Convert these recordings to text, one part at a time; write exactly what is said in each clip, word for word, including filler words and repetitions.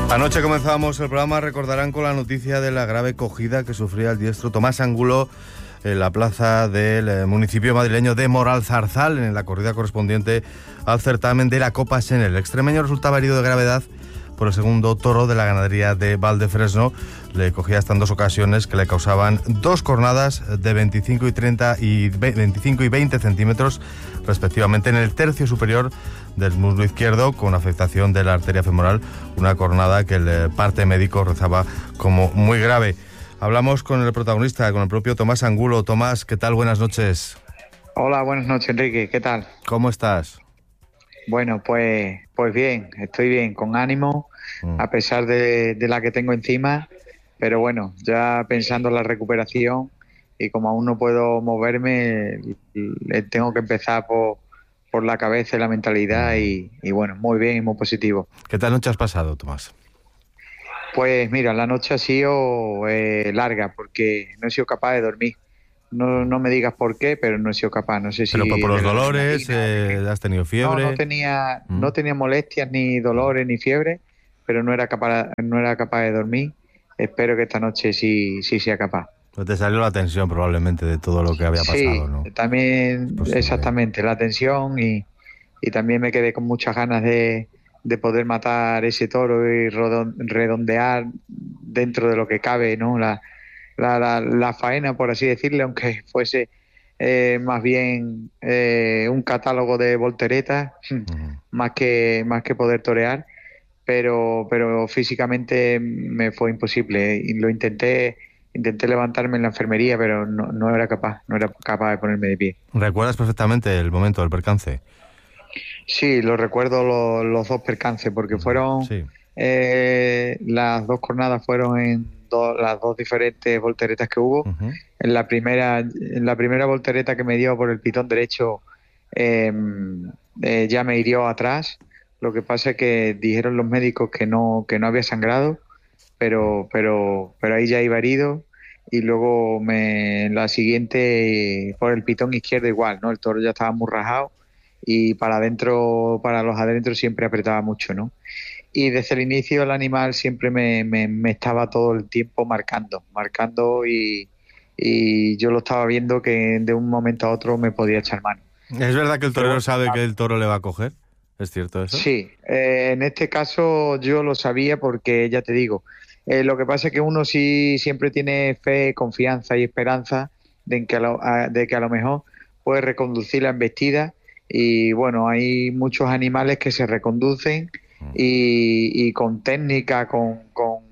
Anoche comenzábamos el programa, recordarán, con la noticia de la grave cogida que sufría el diestro Tomás Angulo en la plaza del municipio madrileño de Moralzarzal, en la corrida correspondiente al certamen de la Copa Sen. El extremeño resultaba herido de gravedad por el segundo toro de la ganadería de Valdefresno. Le cogía hasta en dos ocasiones que le causaban dos cornadas de veinticinco y treinta y veinticinco y veinte centímetros respectivamente en el tercio superior del muslo izquierdo, con afectación de la arteria femoral, una cornada que el parte médico rezaba como muy grave. Hablamos con el protagonista, con el propio Tomás Angulo. Tomás, ¿qué tal? Buenas noches. Hola, buenas noches, Enrique. ¿Qué tal? ¿Cómo estás? Bueno, pues, pues bien, estoy bien, con ánimo, mm. a pesar de, de la que tengo encima, pero bueno, ya pensando en la recuperación, y como aún no puedo moverme, tengo que empezar por, por la cabeza y la mentalidad, y, y bueno, muy bien y muy positivo. ¿Qué tal noche has pasado, Tomás? Pues mira, la noche ha sido eh, larga, porque no he sido capaz de dormir. No, no me digas por qué, pero no he sido capaz. No sé si... ¿Pero por, por los dolores? Eh, ¿Has tenido fiebre? No, no tenía, ¿Mm? no tenía molestias, ni dolores, ni fiebre, pero no era capaz, no era capaz de dormir. Espero que esta noche sí, sí sea capaz. Pues te salió la tensión probablemente de todo lo que había pasado, sí, ¿no? También, pues exactamente, la tensión, y, y también me quedé con muchas ganas de, de poder matar ese toro y redondear dentro de lo que cabe, ¿no? La, la, la, la faena, por así decirle, aunque fuese eh, más bien eh, un catálogo de volteretas, uh-huh. más que más que poder torear, pero pero físicamente me fue imposible, y lo intenté intenté levantarme en la enfermería, pero no, no era capaz, no era capaz de ponerme de pie. ¿Recuerdas perfectamente el momento del percance? Sí, lo recuerdo los, los dos percances, porque fueron sí. eh, las dos jornadas fueron en do, las dos diferentes volteretas que hubo. Uh-huh. En la primera, en la primera voltereta que me dio por el pitón derecho, eh, eh, ya me hirió atrás. Lo que pasa es que dijeron los médicos que no que no había sangrado, pero pero pero ahí ya iba herido. Y luego me, en la siguiente, por el pitón izquierdo igual, ¿no? El toro ya estaba muy rajado, y para adentro, para los adentros siempre apretaba mucho, ¿no? Y desde el inicio el animal siempre me, me, me estaba todo el tiempo marcando, marcando y, y yo lo estaba viendo que de un momento a otro me podía echar mano. ¿Es verdad que el torero Pero, sabe que el toro le va a coger? ¿Es cierto eso? Sí, eh, en este caso yo lo sabía, porque ya te digo, eh, lo que pasa es que uno sí siempre tiene fe, confianza y esperanza de que a lo, a, de que a lo mejor puede reconducir la embestida. Y bueno, hay muchos animales que se reconducen y, y con técnica, con, con,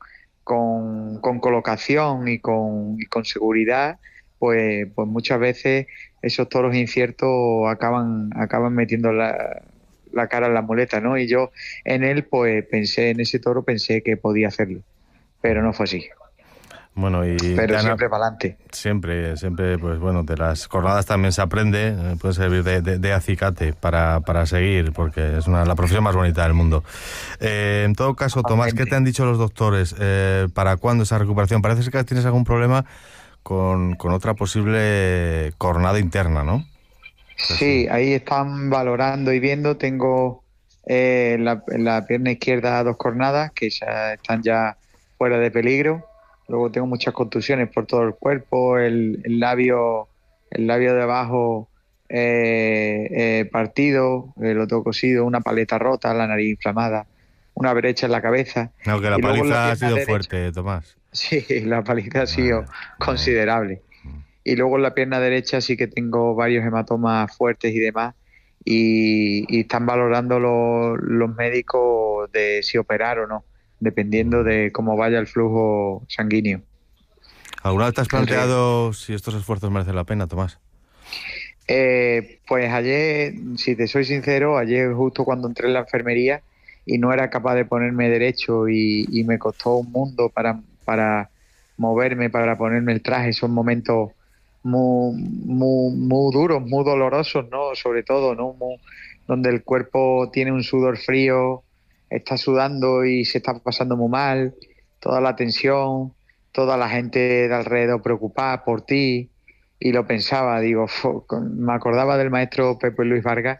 con, con colocación y con, y con seguridad, pues, pues muchas veces esos toros inciertos acaban, acaban metiendo la, la cara en la muleta, ¿no? Y yo en él, pues pensé, en ese toro pensé que podía hacerlo, pero no fue así. Bueno, y pero gana, siempre para adelante. Siempre, siempre, pues bueno, de las jornadas también se aprende, eh, puede servir de, de, de acicate para, para seguir, porque es una la profesión más bonita del mundo. Eh, en todo caso, Tomás, ¿qué te han dicho los doctores? Eh, ¿Para cuándo esa recuperación? Parece que tienes algún problema con, con otra posible cornada interna, ¿no? Sí, sí, ahí están valorando y viendo. Tengo eh, la, la pierna izquierda dos cornadas que ya están ya fuera de peligro. Luego tengo muchas contusiones por todo el cuerpo, el, el labio el labio de abajo eh, eh, partido, eh, lo tengo cosido, una paleta rota, la nariz inflamada, una brecha en la cabeza. No, que la y paliza la ha sido derecha, fuerte, Tomás. Sí, la paliza ha sido ah, considerable. Ah. Y luego en la pierna derecha sí que tengo varios hematomas fuertes y demás, y, y están valorando lo, los médicos de si operar o no, dependiendo de cómo vaya el flujo sanguíneo. ¿Alguna vez te has planteado si estos esfuerzos merecen la pena, Tomás? Eh, pues ayer, si te soy sincero, ayer justo cuando entré en la enfermería y no era capaz de ponerme derecho, y, y me costó un mundo para, para moverme, para ponerme el traje. Son momentos muy, muy, muy duros, muy dolorosos, ¿no? Sobre todo, ¿no? Muy, donde el cuerpo tiene un sudor frío, está sudando y se está pasando muy mal, toda la tensión, toda la gente de alrededor preocupada por ti. Y lo pensaba, digo, me acordaba del maestro Pepe Luis Vargas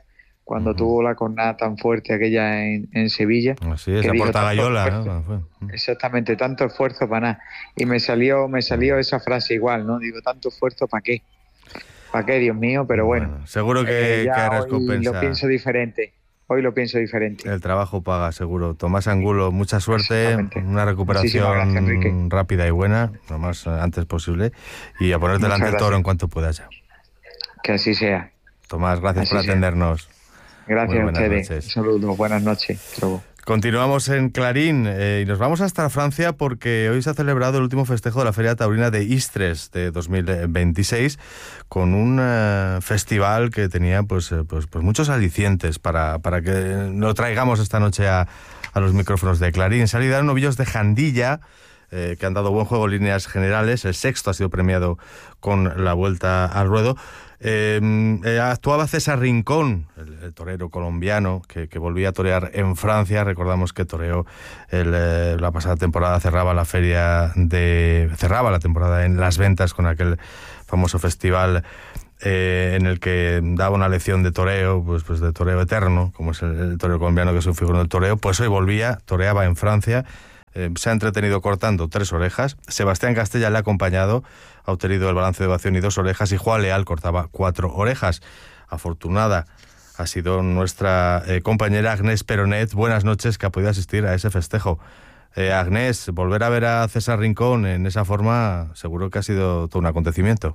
cuando uh-huh. tuvo la cornada tan fuerte aquella en, en Sevilla. Así es, a Portagayola, ¿no? Exactamente, tanto esfuerzo para nada. Y me salió, me salió uh-huh. esa frase igual, ¿no? Digo, tanto esfuerzo ¿para qué? ¿Para qué, Dios mío? Pero bueno, bueno seguro que, eh, ya que recompensa. Hoy lo pienso diferente. Hoy lo pienso diferente. El trabajo paga, seguro. Tomás Angulo, mucha suerte, una recuperación gracias, rápida y buena, lo más antes posible, y a ponerte delante del toro en cuanto puedas ya. Que así sea. Tomás, gracias así por sea. atendernos. Gracias a ustedes. Noches. Saludos, buenas noches. Chau. Continuamos en Clarín eh, y nos vamos hasta Francia porque hoy se ha celebrado el último festejo de la Feria Taurina de Istres de dos mil veintiséis con un eh, festival que tenía pues, eh, pues, pues muchos alicientes para, para que lo traigamos esta noche a, a los micrófonos de Clarín. Se han novillos de Jandilla eh, que han dado buen juego en líneas generales. El sexto ha sido premiado con la vuelta al ruedo. Eh, eh, actuaba César Rincón, el, el torero colombiano que, que volvía a torear en Francia. Recordamos que toreó el, eh, la pasada temporada, cerraba la feria de cerraba la temporada en Las Ventas con aquel famoso festival eh, en el que daba una lección de toreo, pues, pues de toreo eterno, como es el, el torero colombiano, que es un figurón del toreo. Pues hoy volvía, toreaba en Francia. Eh, se ha entretenido cortando tres orejas. Sebastián Castella le ha acompañado, ha obtenido el balance de ovación y dos orejas, y Juan Leal cortaba cuatro orejas. Afortunada ha sido nuestra eh, compañera Agnés Peronet. Buenas noches, que ha podido asistir a ese festejo. Eh, Agnés, volver a ver a César Rincón en esa forma seguro que ha sido todo un acontecimiento.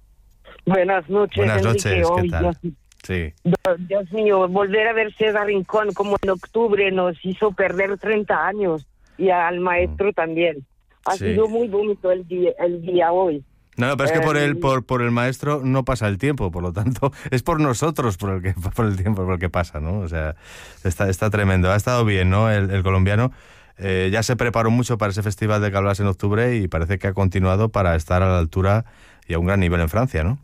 Buenas noches, Buenas Enrique. noches, ¿qué Hoy, tal? Dios, sí. Dios mío, volver a ver César Rincón como en octubre nos hizo perder treinta años. Y al maestro también. Ha sí. sido muy bonito el día, el día hoy. No, no, pero es que por el por por el maestro no pasa el tiempo, por lo tanto es por nosotros por el que por el tiempo por el que pasa, ¿no? O sea, está está tremendo. Ha estado bien, ¿no? El, el colombiano eh, ya se preparó mucho para ese festival de que hablas en octubre y parece que ha continuado para estar a la altura y a un gran nivel en Francia, ¿no?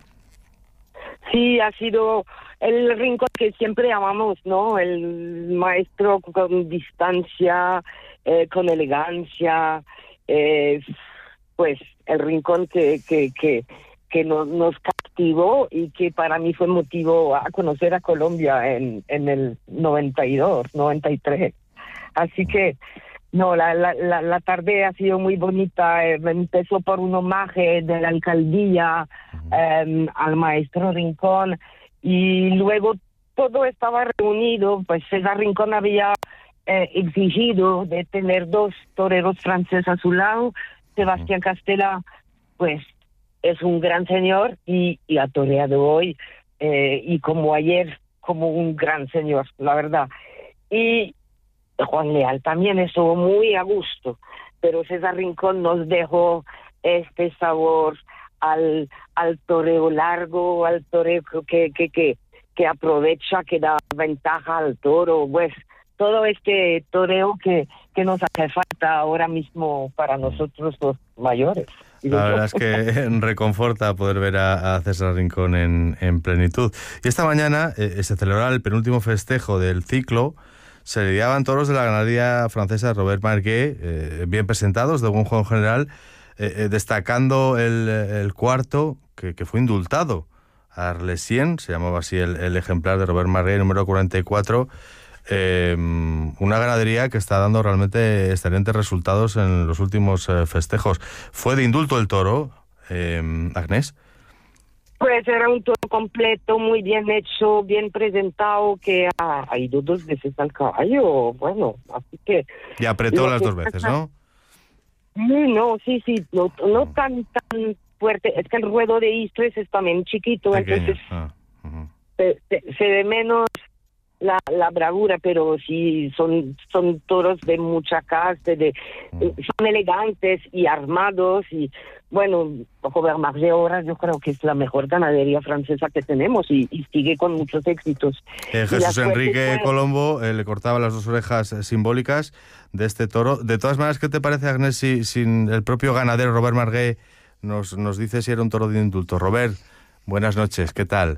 Sí, ha sido el Rincón que siempre amamos, ¿no? El maestro con distancia, eh, con elegancia, eh, pues el Rincón que que que que nos, nos captivó y que para mí fue motivo a conocer a Colombia en en el noventa y dos, noventa y tres. Así que no, la la la, la tarde ha sido muy bonita. Eh, empezó por un homenaje de la alcaldía eh, al maestro Rincón. Y luego todo estaba reunido, pues César Rincón había eh, exigido de tener dos toreros franceses a su lado. Sebastián Castella, pues, es un gran señor y, y ha toreado hoy, eh, y como ayer, como un gran señor, la verdad. Y Juan Leal también estuvo muy a gusto, pero César Rincón nos dejó este sabor al al toreo largo, al toreo que que que que aprovecha, que da ventaja al toro, pues todo este toreo que que nos hace falta ahora mismo para nosotros los mayores. La verdad es que reconforta poder ver a, a César Rincón en, en plenitud. Y esta mañana eh, se celebraba el penúltimo festejo del ciclo. Se lidiaban toros de la ganadería francesa Robert Marguet, eh, bien presentados, de buen juego general. Eh, eh, destacando el, el cuarto, que, que fue indultado, Arlesien, se llamaba así el, el ejemplar de Robert Marguet, número cuarenta y cuatro, eh, una ganadería que está dando realmente excelentes resultados en los últimos eh, festejos. ¿Fue de indulto el toro, eh, Agnés? Pues era un toro completo, muy bien hecho, bien presentado, que ha, ha ido dos veces al caballo, bueno, así que... Y apretó las dos veces, ¿no? No, sí, sí, no, no tan tan fuerte. Es que el ruedo de Istres es también chiquito, pequeño. Entonces ah, uh-huh. se, se, se ve menos la, la bravura, pero sí son son toros de mucha caste, de, uh-huh. son elegantes y armados y bueno, Robert Marguet ahora yo creo que es la mejor ganadería francesa que tenemos y, y sigue con muchos éxitos. Eh, Jesús Enrique fue... Colombo eh, le cortaba las dos orejas eh, simbólicas de este toro. De todas maneras, ¿qué te parece, Agnés, si, si el propio ganadero Robert Marguet nos, nos dice si era un toro de indulto? Robert, buenas noches, ¿qué tal?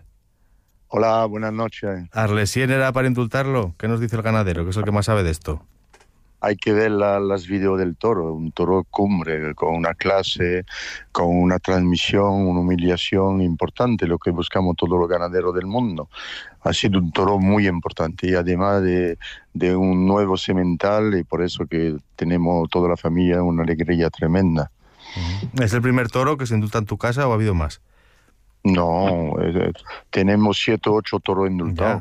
Hola, buenas noches. ¿Arlesien era para indultarlo? ¿Qué nos dice el ganadero, que es el que más sabe de esto? hay que ver la, las videos del toro, un toro cumbre, con una clase, con una transmisión, una humillación importante, lo que buscamos todos los ganaderos del mundo. Ha sido un toro muy importante y además de, de un nuevo semental, y por eso que tenemos toda la familia una alegría tremenda. ¿Es el primer toro que se indulta en tu casa o ha habido más? No, eh, tenemos siete o ocho toros indultados.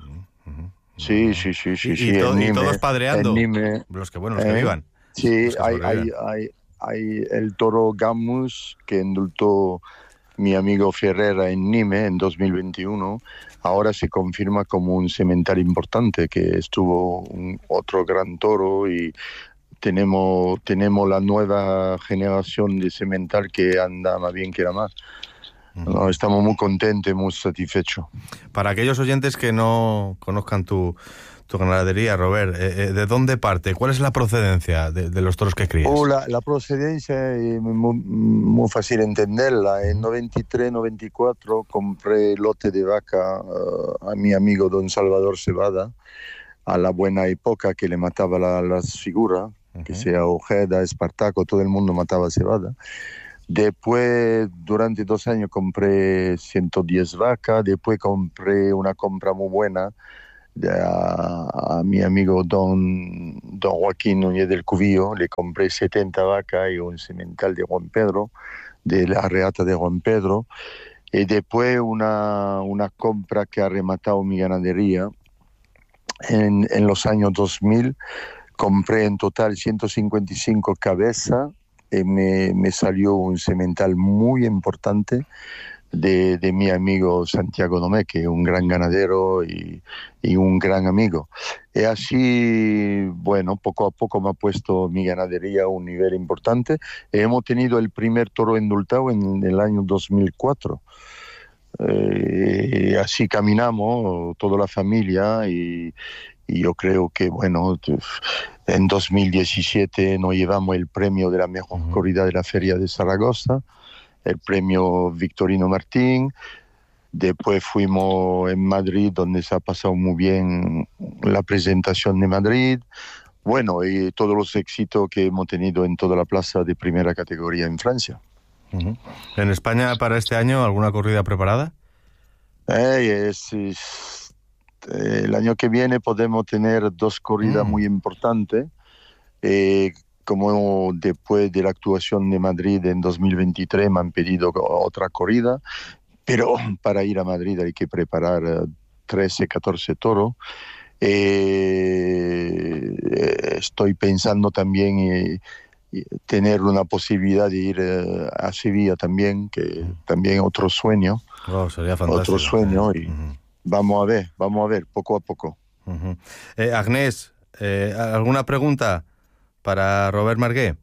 Sí, sí, sí, sí. Y, sí, y, to, Nime, y todos padreando, Nime, los que, bueno, los eh, que vivan. Sí, los que hay, hay, hay, hay el toro Gamus que indultó mi amigo Ferrera en Nime en dos mil veintiuno. Ahora se confirma como un semental importante, que estuvo un, otro gran toro, y tenemos, tenemos la nueva generación de semental que anda más bien que la más. No, estamos muy contentos, muy satisfechos. Para aquellos oyentes que no conozcan tu, tu ganadería, Robert, eh, ¿de dónde parte? ¿Cuál es la procedencia de, de los toros que crías? Oh, la, la procedencia es muy, muy fácil entenderla. En noventa y tres, noventa y cuatro compré lote de vaca uh, a mi amigo don Salvador Cebada, a la buena época que le mataba la, las figuras, uh-huh. que sea Ojeda, Espartaco, todo el mundo mataba Cebada. Después, durante dos años, compré ciento diez vacas. Después compré una compra muy buena de a, a mi amigo don, don Joaquín Núñez del Cubillo. Le compré setenta vacas y un semental de Juan Pedro, de la reata de Juan Pedro. Y después una, una compra que ha rematado mi ganadería. En, en los años dos mil compré en total ciento cincuenta y cinco cabezas. Y me, me salió un semental muy importante de, de mi amigo Santiago Domé, que es un gran ganadero y, y un gran amigo. Y así, bueno, poco a poco me ha puesto mi ganadería a un nivel importante. Y hemos tenido el primer toro indultado en el año dos mil cuatro. Eh, y así caminamos, toda la familia, y, y yo creo que, bueno, en dos mil diecisiete nos llevamos el premio de la mejor uh-huh. corrida de la Feria de Zaragoza, el premio Victorino Martín. Después fuimos en Madrid, donde se ha pasado muy bien la presentación de Madrid. Bueno, y todos los éxitos que hemos tenido en toda la plaza de primera categoría en Francia. Uh-huh. ¿En España para este año alguna corrida preparada? Eh, es, es, eh, el año que viene podemos tener dos corridas mm. muy importantes. Eh, como después de la actuación de Madrid en dos mil veintitrés me han pedido otra corrida, pero para ir a Madrid hay que preparar trece, catorce toros. Eh, estoy pensando también eh, tener una posibilidad de ir eh, a Sevilla también, que también otro sueño. Oh, sería fantástico. Otro sueño, y uh-huh. vamos a ver, vamos a ver, poco a poco. Uh-huh. Eh, Agnès, eh, ¿alguna pregunta para Robert Margué?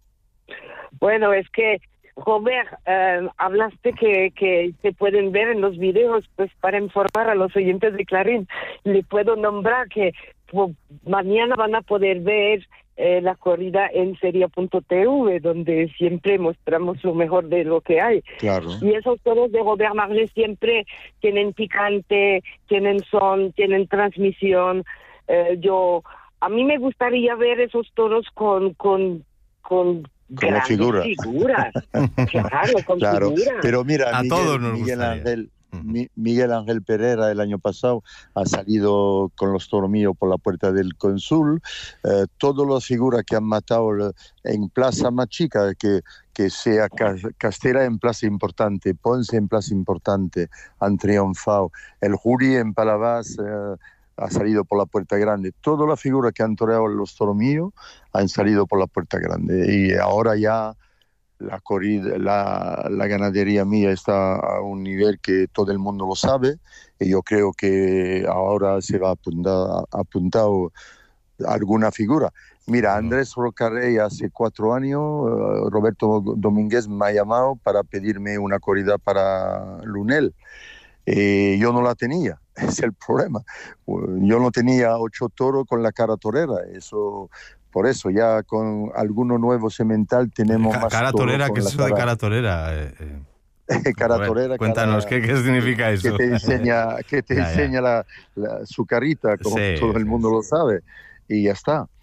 Bueno, es que, Robert, eh, hablaste que, que se pueden ver en los videos, pues para informar a los oyentes de Clarín. Le puedo nombrar que pues, mañana van a poder ver eh, la corrida en seria punto t v, donde siempre mostramos lo mejor de lo que hay. Claro. Y esos toros de Robert Margué siempre tienen picante, tienen son, tienen transmisión. Eh, yo, a mí me gustaría ver esos toros con, con, con Como figura. figuras. Claro, con claro. figuras. Pero mira, a Miguel, todos nos Miguel gustaría. Ángel, uh-huh. Miguel Ángel Pereira el año pasado ha salido con los toros míos por la puerta del Cónsul. Eh, todas las figuras que han matado en plaza más chica, que, que sea Castera en plaza importante, Ponce en plaza importante, han triunfado. El Jury en Palavas eh, ha salido por la puerta grande. Todas las figuras que han toreado los toros míos han salido por la puerta grande. Y ahora ya la, corrida, la, la ganadería mía está a un nivel que todo el mundo lo sabe. Y yo creo que ahora se va a apuntar, apuntar alguna figura. Mira, Andrés Rocarrey hace cuatro años, uh, Roberto Domínguez me ha llamado para pedirme una corrida para Lunel. Eh, yo no la tenía, es el problema. Yo no tenía ocho toros con la cara torera, eso, por eso ya con alguno nuevo semental tenemos Ca- más cara toros torera, con ¿qué es la eso de cara... cara torera? Eh, eh. cara Ver, torera. Cuéntanos, cara, ¿qué, ¿qué significa eso? Que te enseña, que te ya, enseña ya. La, la, su carita, como sí, todo el sí, mundo sí. lo sabe, y ya está.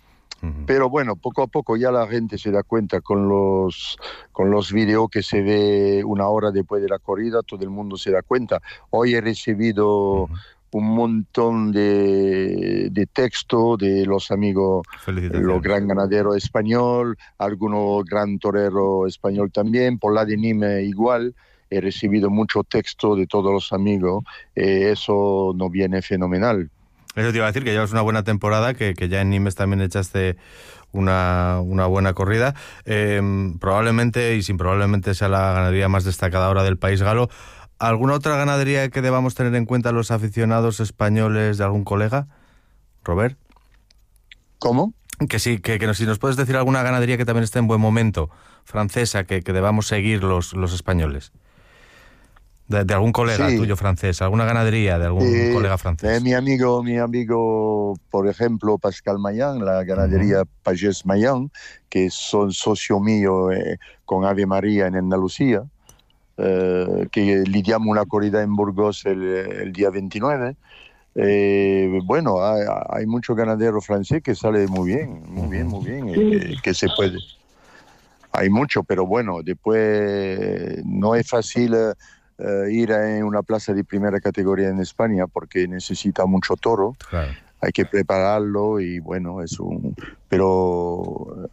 Pero bueno, poco a poco ya la gente se da cuenta con los, con los videos que se ve una hora después de la corrida, todo el mundo se da cuenta. Hoy he recibido uh-huh. un montón de, de texto de los amigos, los gran ganaderos español, algunos gran torero español también, por la de Nîmes igual. He recibido mucho texto de todos los amigos, eh, eso nos viene fenomenal. Eso te iba a decir, que llevas una buena temporada, que, que ya en Nîmes también echaste una, una buena corrida. Eh, probablemente, y sin probablemente, sea la ganadería más destacada ahora del país galo. ¿Alguna otra ganadería que debamos tener en cuenta los aficionados españoles de algún colega, Robert? ¿Cómo? Que sí, que, que si nos puedes decir alguna ganadería que también esté en buen momento, francesa, que, que debamos seguir los, los españoles. De, de algún colega sí. tuyo francés, alguna ganadería de algún eh, colega francés. Eh, mi amigo, mi amigo, por ejemplo, Pascal Mayan, la ganadería uh-huh. Pagés Mayan, que son socio mío eh, con Ave María en Andalucía, eh, que lidiamos una corrida en Burgos el, el día veintinueve. Eh, bueno, hay, hay muchos ganaderos franceses que sale muy bien, muy bien, muy bien, eh, que se puede. Hay mucho, pero bueno, después no es fácil uh, ir a una plaza de primera categoría en España porque necesita mucho toro, claro. Hay que prepararlo y bueno, es un... Pero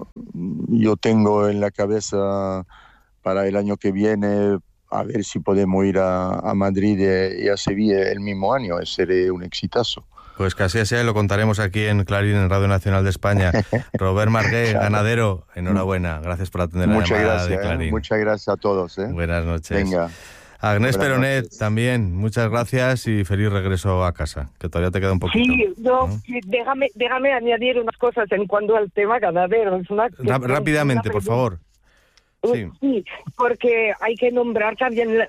yo tengo en la cabeza para el año que viene a ver si podemos ir a, a Madrid y a Sevilla el mismo año, sería un exitazo. Pues que así sea, lo contaremos aquí en Clarín, en Radio Nacional de España. Robert Margué, claro. Ganadero, enmuchas gracias por atender muchas la llamada gracias, de Clarín. Eh, muchas gracias a todos. Eh. Buenas noches. Venga. Agnès Buenas Peronet, noches. También, muchas gracias y feliz regreso a casa, que todavía te queda un poquito. Sí, no, ¿no? déjame, déjame añadir unas cosas en cuanto al tema ganadero. Es una, Ra- rápidamente, por favor. Sí. sí, porque hay que nombrar también la,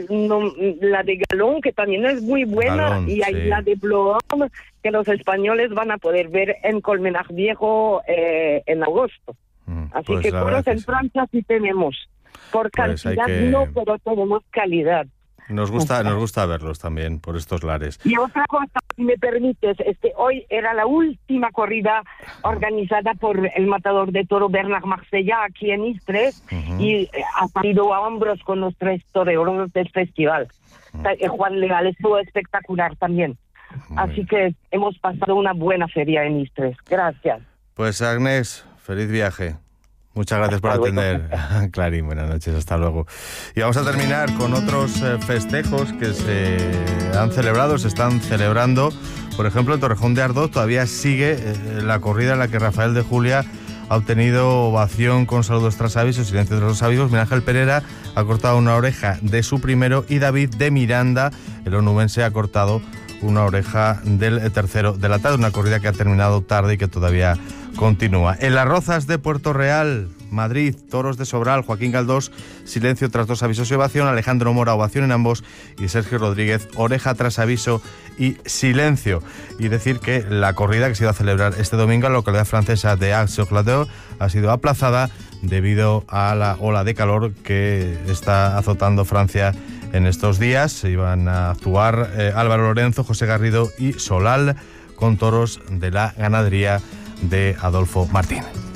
la de Galón, que también es muy buena, Galón, y hay sí. la de Bloom, que los españoles van a poder ver en Colmenar Viejo eh, en agosto. Mm, Así pues que toros en sí. Francia sí tenemos. Por pues cantidad que... no, pero tenemos calidad. Nos gusta, nos gusta verlos también por estos lares. Y otra cosa, si me permites, este, hoy era la última corrida organizada por el matador de toro Bernard Marsella aquí en Istres, uh-huh. y ha salido a hombros con los tres toreros del festival. Uh-huh. Juan Leal estuvo espectacular también. Muy Así bien. Que hemos pasado una buena feria en Istres. Gracias. Pues Agnès, feliz viaje. Muchas gracias por atender. Clarín, buenas noches, hasta luego. Y vamos a terminar con otros eh, festejos que se han celebrado, se están celebrando. Por ejemplo, en Torrejón de Ardoz todavía sigue eh, la corrida en la que Rafael de Julia ha obtenido ovación con saludos tras aviso, silencio tras los avisos. Miguel Ángel Pereira ha cortado una oreja de su primero y David de Miranda, el onubense, ha cortado una oreja del tercero de la tarde. Una corrida que ha terminado tarde y que todavía continúa. En Las Rozas de Puerto Real, Madrid, toros de Sobral, Joaquín Galdós, silencio tras dos avisos y ovación, Alejandro Mora, ovación en ambos, y Sergio Rodríguez, oreja tras aviso y silencio. Y decir que la corrida que se iba a celebrar este domingo en la localidad francesa de Aix-sur-Glâne ha sido aplazada debido a la ola de calor que está azotando Francia en estos días. Se iban a actuar eh, Álvaro Lorenzo, José Garrido y Solal con toros de la ganadería de Adolfo Martín.